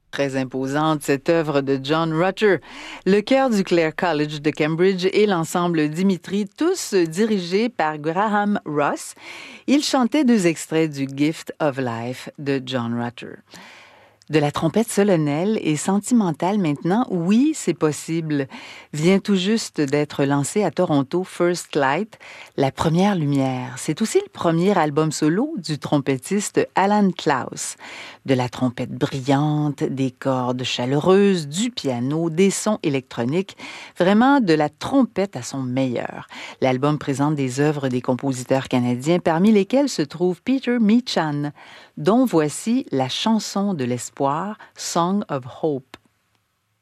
Très imposante, cette œuvre de John Rutter. Le chœur du Clare College de Cambridge et l'ensemble Dimitri, tous dirigés par Graham Ross. Ils chantaient deux extraits du Gift of Life de John Rutter. De la trompette solennelle et sentimentale maintenant, oui, c'est possible. Vient tout juste d'être lancé à Toronto First Light, la première lumière. C'est aussi le premier album solo du trompettiste Alan Klaus. De la trompette brillante, des cordes chaleureuses, du piano, des sons électroniques, vraiment de la trompette à son meilleur. L'album présente des œuvres des compositeurs canadiens, parmi lesquels se trouve Peter Meachan, dont voici la chanson de l'espoir, Song of Hope.